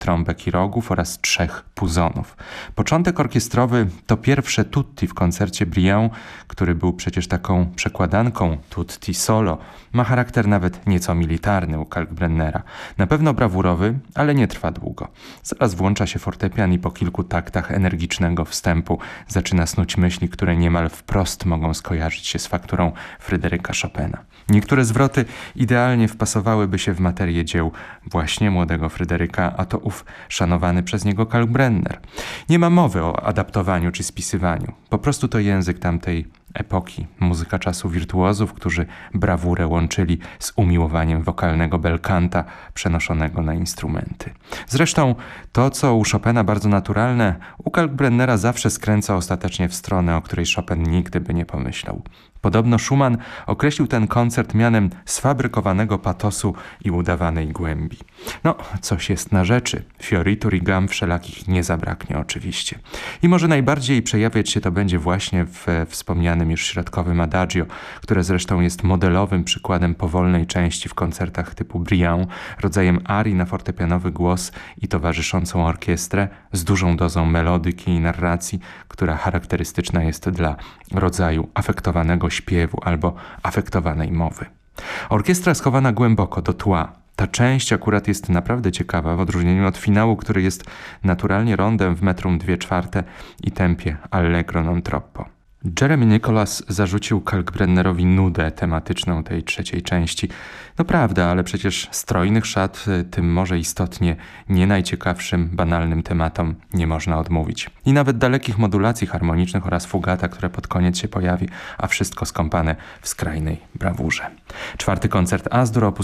trąbek i rogów oraz 3 puzonów. Początek orkiestrowy to pierwsze tutti w koncercie Briand, który był przecież taką przekładanką tutti solo. Ma charakter nawet nieco militarny u Kalkbrennera. Na pewno brawurowy, ale nie trwa długo. Zaraz włącza się fortepian i po kilku taktach energicznego wstępu zaczyna snuć myśli, które niemal wprost mogą skojarzyć się z fakturą Fryderyka Chopina. Niektóre zwroty idealnie wpasowałyby się w materię dzieł właśnie młodego Fryderyka, a to ów szanowany przez niego Kalkbrenner. Nie ma mowy o adaptowaniu czy spisywaniu. Po prostu to język tamtej epoki, muzyka czasu wirtuozów, którzy brawurę łączyli z umiłowaniem wokalnego belkanta przenoszonego na instrumenty. Zresztą to, co u Chopina bardzo naturalne, u Kalkbrennera zawsze skręca ostatecznie w stronę, o której Chopin nigdy by nie pomyślał. Podobno Schumann określił ten koncert mianem sfabrykowanego patosu i udawanej głębi. No, coś jest na rzeczy. Fioritur i gam wszelakich nie zabraknie oczywiście. I może najbardziej przejawiać się to będzie właśnie w wspomnianym już środkowym adagio, które zresztą jest modelowym przykładem powolnej części w koncertach typu Briand, rodzajem arii na fortepianowy głos i towarzyszącą orkiestrę z dużą dozą melodyki i narracji, która charakterystyczna jest dla rodzaju afektowanego śpiewu albo afektowanej mowy. Orkiestra schowana głęboko do tła. Ta część akurat jest naprawdę ciekawa w odróżnieniu od finału, który jest naturalnie rondem w metrum 2/4 i tempie allegro non troppo. Jeremy Nicholas zarzucił Kalkbrennerowi nudę tematyczną tej trzeciej części. No prawda, ale przecież strojnych szat tym może istotnie nie najciekawszym, banalnym tematom nie można odmówić. I nawet dalekich modulacji harmonicznych oraz fugata, które pod koniec się pojawi, a wszystko skąpane w skrajnej brawurze. 4. koncert As-Dur op.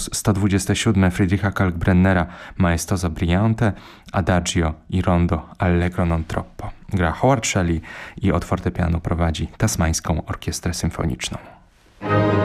127 Friedricha Kalkbrennera, Maestoso Brillante, Adagio i Rondo Allegro non troppo. Gra Howard Shelley i od fortepianu prowadzi Tasmańską Orkiestrę Symfoniczną.